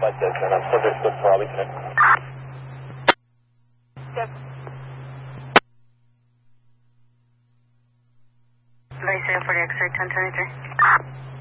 like this, and I'm still good for Arlington. Yep. Vice 040 X-ray 1023.